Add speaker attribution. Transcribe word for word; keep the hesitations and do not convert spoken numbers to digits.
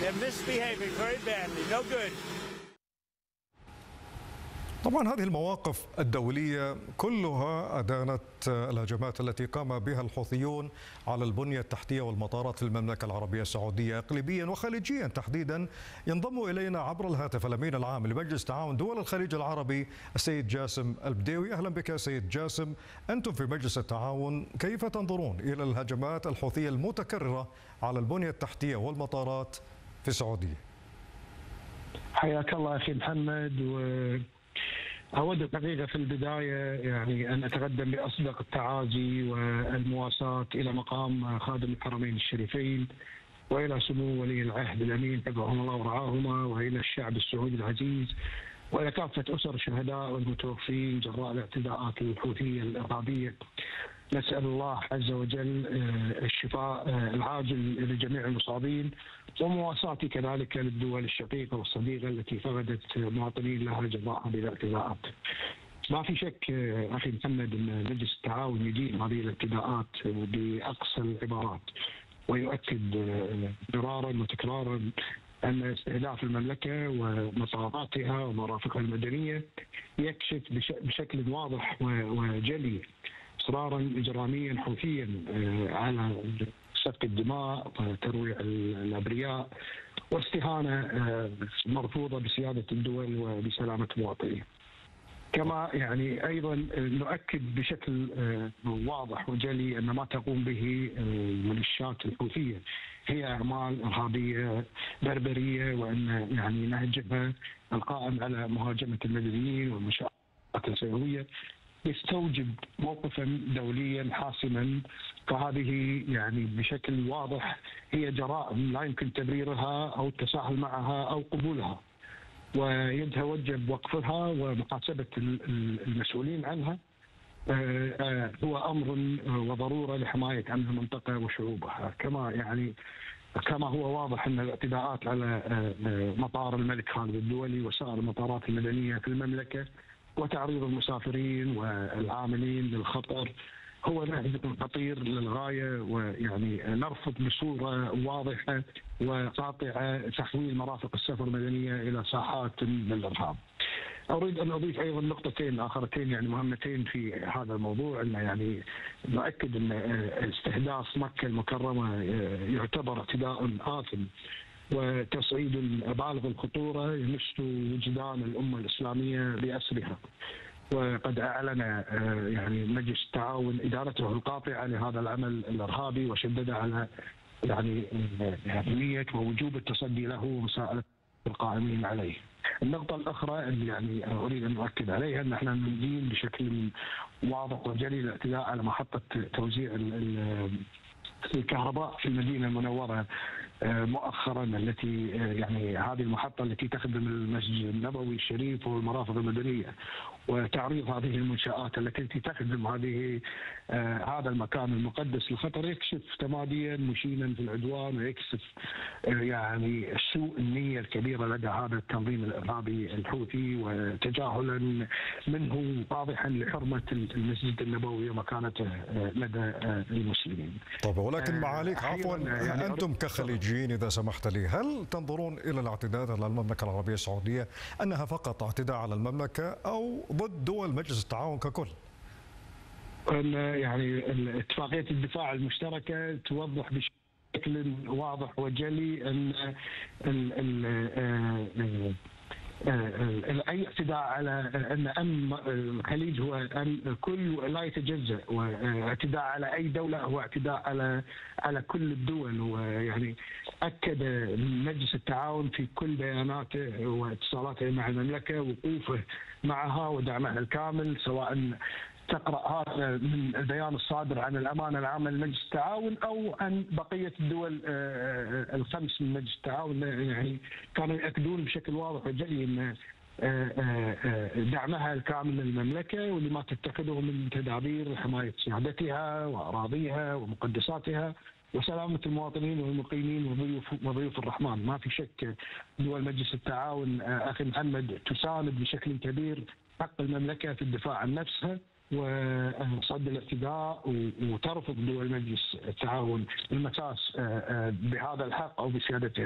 Speaker 1: They're misbehaving very badly. No good.
Speaker 2: طبعا هذه المواقف الدولية كلها أدانت الهجمات التي قام بها الحوثيون على البنية التحتية والمطارات في المملكة العربية السعودية إقليميا وخليجيا تحديدا. ينضم إلينا عبر الهاتف الأمين العام لمجلس تعاون دول الخليج العربي السيد جاسم البديوي. أهلا بك سيد جاسم. أنتم في مجلس التعاون كيف تنظرون إلى الهجمات الحوثية المتكررة على البنية التحتية والمطارات في السعودية؟
Speaker 3: حياك الله أخي محمد. و أود الحقيقة في البداية يعني أن أتقدم بأصدق التعازي والمواساة إلى مقام خادم الحرمين الشريفين وإلى سمو ولي العهد الأمين حفظهم الله ورعاهما وإلى الشعب السعودي العزيز وإلى كافة أسر الشهداء والمتوفين جراء الاعتداءات الحوثية الإرهابية. نسأل الله عز وجل الشفاء العاجل لجميع المصابين ومواساتي كذلك للدول الشقيقة والصديقة التي فقدت مواطنين لها جراء هذه الاعتداءات. ما في شك أخي محمد أن مجلس التعاون يدين هذه الاعتداءات بأقصى العبارات ويؤكد مرارا وتكرارا أن استهداف المملكة ومطاراتها ومرافقها المدنية يكشف بشكل واضح وجلي إصرارا إجراميا حوثيا على سفك الدماء وترويع الأبرياء واستهانة مرفوضة بسيادة الدول وبسلامة مواطنيها. كما يعني أيضا نؤكد بشكل واضح وجلي أن ما تقوم به الميليشيات الحوثية هي أعمال إرهابية بربرية، وأن يعني نهجها القائم على مهاجمة المدنيين والمنشآت السيوية يستوجب موقفا دوليا حاسما. فهذه يعني بشكل واضح هي جرائم لا يمكن تبريرها أو التساهل معها أو قبولها، ويتوجب وقفها ومحاسبة المسؤولين عنها هو أمر وضرورة لحماية أمن المنطقة وشعوبها. كما يعني كما هو واضح أن الاعتداءات على مطار الملك خالد الدولي وسائر المطارات المدنية في المملكة وتعريض المسافرين والعاملين للخطر هو نهج خطير للغاية، ويعني نرفض بصورة واضحة وقاطعة تحويل مرافق السفر المدنية إلى ساحات للإرهاب. أريد أن أضيف أيضا نقطتين آخرتين يعني مهمتين في هذا الموضوع، أن يعني نؤكد أن استهداف مكة المكرمة يعتبر اعتداء آثم وتصعيد بالغ الخطورة يمس وجدان الأمة الإسلامية بأسرها. وقد أعلن يعني مجلس التعاون إدارته القاطعة لهذا العمل الإرهابي وشدد على يعني أهمية ووجوب التصدي له ومساءلة القائمين عليه. النقطة الأخرى اللي يعني أريد أن أؤكد عليها أن احنا ندين بشكل واضح وجلي الاعتداء على محطة توزيع الكهرباء في المدينة المنورة مؤخرا، التي يعني هذه المحطة التي تخدم المسجد النبوي الشريف والمرافق المدنية، وتعريض هذه المنشآت التي تخدم هذه آه هذا المكان المقدس للخطر يكشف تماديا مشينا في العدوان ويكشف آه يعني سوء النية الكبيرة لدى هذا التنظيم الإرهابي الحوثي وتجاهلا منه واضحا لحرمة المسجد النبوي ومكانته آه لدى آه المسلمين.
Speaker 2: طب ولكن معاليك عفوا يعني أنتم كخليجيين إذا سمحت لي، هل تنظرون إلى الاعتداءات على المملكة العربية السعودية أنها فقط اعتداء على المملكة أو ضد دول مجلس التعاون ككل؟
Speaker 3: أن يعني اتفاقية الدفاع المشتركة توضح بشكل واضح وجلي أن ال ال اي اعتداء على ان امن الخليج هو أمن كل لا يتجزأ، واعتداء على اي دوله هو اعتداء على على كل الدول. ويعني اكد مجلس التعاون في كل بياناته واتصالاته مع المملكه وقوفه معها ودعمها الكامل، سواء تقرأ هذا من البيان الصادر عن الأمانة العامة لمجلس التعاون أو عن بقية الدول الخمس من مجلس التعاون. يعني كانوا يأكدون بشكل واضح وجلي أن دعمها الكامل للمملكة ولما تتخذه من تدابير لحماية سيادتها وأراضيها ومقدساتها وسلامة المواطنين والمقيمين وضيوف وضيوف الرحمن. ما في شك دول مجلس التعاون أخي محمد تساند بشكل كبير حق المملكة في الدفاع عن نفسها وصد الاعتداء، وترفض دول مجلس التعاون المساس بهذا الحق أو بسيادته.